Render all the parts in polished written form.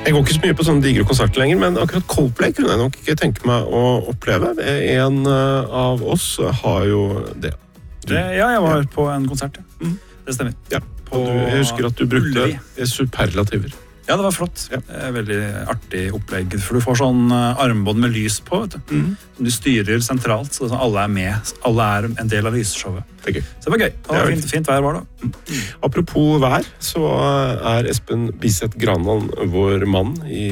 Jeg går ikke så mye på sånne digre konserter lenger, men akkurat Coldplay kunne jeg nok ikke tenke meg å oppleve. En av oss har jo det. Ja, jeg var på en konsert, ja. Det stemmer. Ja, jeg husker at du brukte superlativer. Ja, det var flott. Ja. Veldig artig opplegg, for du får sånn armbånd med lys på, vet du. Som du styrer sentralt, så alle er med. Alle er en del av lysshowet. Det er gøy. Så det var gøy. Det var fint vær var det. Apropos vær, så er Espen Biseth Granland vår mann,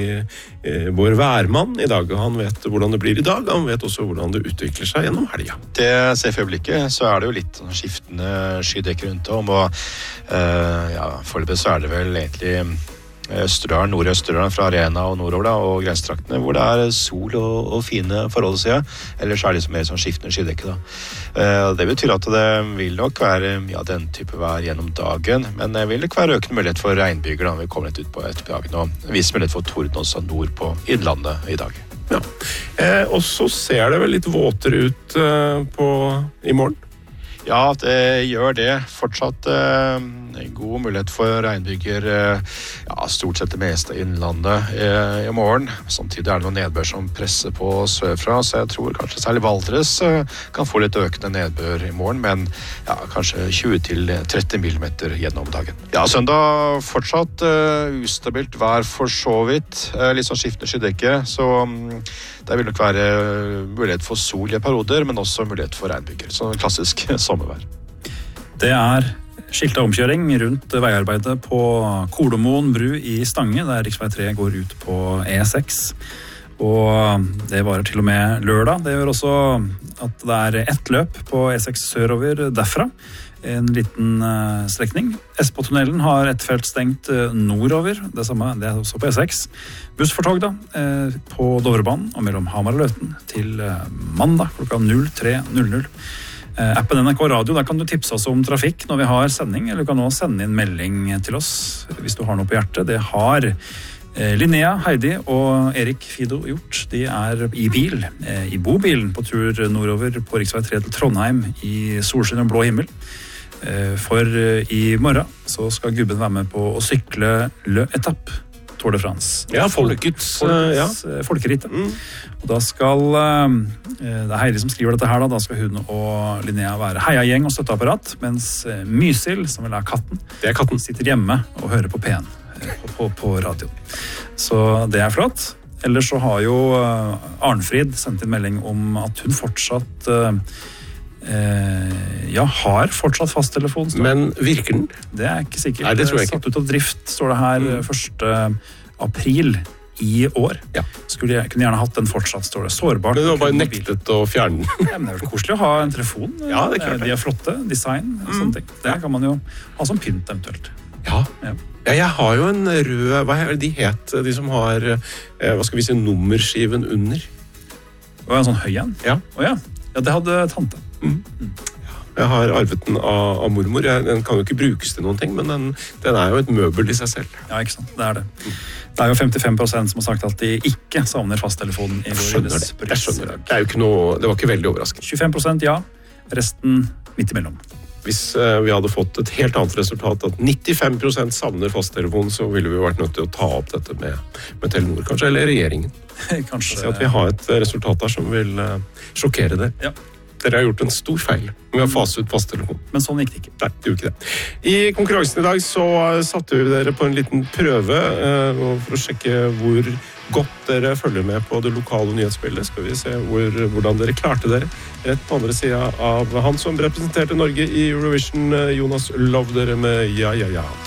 vår værmann i dag. Han vet hvordan det blir i dag, han vet også hvordan det utvikler seg gjennom helga. Det ser for øyeblikket, så er det jo litt skiftende skydekker rundt om, og foreløpig så er det vel egentlig Østerdalen, Nord-Østerdalen fra Arena og nordover da, og grensetraktene, hvor det er sol og fine forhold å si. Ellers er det liksom mer sånn skiftende skydekke da. Det betyr at det vil nok være den type vær gjennom dagen, men det vil nok være økende mulighet for regnbyger da, når vi kommer litt ut på ettermiddagen, og viss mulighet for torden også nord på innlandet i dag. Ja, og så ser det vel litt våtere ut i morgen? Ja, det gjør det. Fortsatt god mulighet for regnbyger, stort sett det meste av innlandet i morgen. Samtidig er det noen nedbør som presser på sørfra, så jeg tror kanskje særlig Valdres kan få litt økende nedbør i morgen, men kanskje 20-30 millimeter gjennom dagen. Ja, søndag fortsatt ustabilt vær for så vidt, litt sånn skiftende skydekke, så det vil nok være mulighet for sol i perioder, men også mulighet for regnbyger. Så klassisk sommervær. Det er skiltet omkjøring rundt veiarbeidet på Kolomoen bru i Stange, der riksvei 3 går ut på E6. Og det varer til og med lørdag. Det gjør også at det er ett løp på E6 sørover derfra. En liten strekning. Espåtunnelen har ett felt stengt nordover. Det samme, det er også på E6. Bussfortog da, på Dovrebanen og mellom Hamar og Løten til mandag klokka 03.00. Appen NRK Radio, der kan du tipse oss om trafikk når vi har sending, eller du kan også sende inn melding til oss hvis du har noe på hjertet. Det har Linnea, Heidi og Erik Fido gjort. De er i bil, i bobilen på tur nordover på riksvei 3 til Trondheim i solskinn og blå himmel. For i morgen så skal gubben være med på å sykle etapp Tour de France. Ja, folkets folkerittet. Og da skal det er Heidi som skriver dette her da skal hun og Linnea være heiagjeng og støtteapparat, mens Mysil, som vel er katten, sitter hjemme og hører på P1 på radio. Så det er flott. Ellers så har jo Arnfrid sendt en melding om at hun fortsatt har fortsatt fasttelefon. Men virker den? Det er ikke sikkert. Nei, det tror jeg ikke. Satt ut av drift, står det her 1. april i år. Ja. Kunne gjerne hatt den fortsatt, står det. Sårbart. Men du har bare nektet å fjerne den. Ja, men det er vel koselig å ha en telefon. Ja, det er klart. De er flotte, design og sånne ting. Det kan man jo ha som pynt eventuelt. Ja, jeg har jo en rød, hva er det de het? De som har, nummerskiven under. Det var en sånn høy en? Ja. Ja, det hadde tante. Jeg har arvet den av mormor. Den kan jo ikke brukes til noen ting, men den er jo et møbel i seg selv. Ja, ikke sant. Det er det. Det er jo 55% som har sagt at de ikke savner fasttelefonen i vår Jeg skjønner det. Det er jo ikke noe, det var ikke veldig overraskende. 25% ja, resten midt imellom. Hvis vi hadde fått et helt annet resultat, at 95% savner fasttelefonen, så ville vi jo vært nødt til å ta opp dette med Telenor, kanskje, eller regjeringen. Kanskje. Så at vi har et resultat der som vil sjokkere det. Ja. Dere har gjort en stor feil med å fase ut fasttelefon. Men sånn gikk det ikke. Nei, det gjorde ikke det. I konkurransen i dag så satte vi dere på en liten prøve for å sjekke hvor godt dere følger med på det lokale nyhetsbildet. Skal vi se hvordan dere klarte dere. Rett på andre siden av han som representerte Norge i Eurovision, Jonas Love, dere med ja.